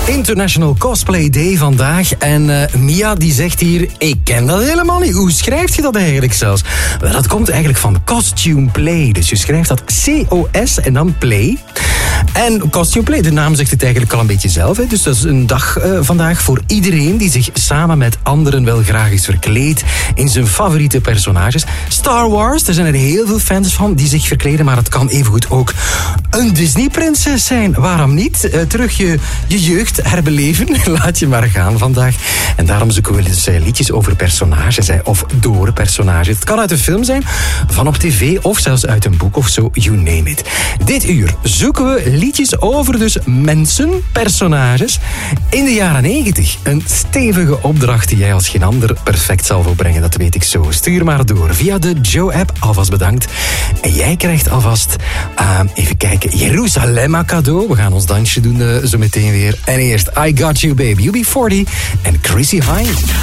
International Cosplay Day vandaag. En Mia die zegt hier, ik ken dat helemaal niet. Hoe schrijf je dat eigenlijk zelfs? Wel, dat komt eigenlijk van Costume Play. Dus je schrijft dat C-O-S en dan Play. En Costume Play, de naam zegt het eigenlijk al een beetje zelf. Hè. Dus dat is een dag vandaag voor iedereen die zich samen met anderen wel graag is verkleed in zijn favoriete personages. Star Wars, daar zijn er heel veel fans van die zich verkleden, maar het kan evengoed ook een Disney-prinses zijn. Waarom niet? Terug je jeugd herbeleven. Laat je maar gaan vandaag. En daarom zoeken we dus liedjes over personages of door personages. Het kan uit een film zijn, van op tv of zelfs uit een boek of zo, you name it. Dit uur zoeken we liedjes over dus mensen, personages in de jaren 90. Een stevige opdracht die jij als geen ander perfect zal volbrengen, dat weet ik zo. Stuur maar door via de Joe-app. Alvast bedankt. En jij krijgt alvast, even kijken, Jerusalem cadeau. We gaan ons dansje doen zo meteen weer. En eerst I Got You Baby, UB40 en Chrissy Hynde.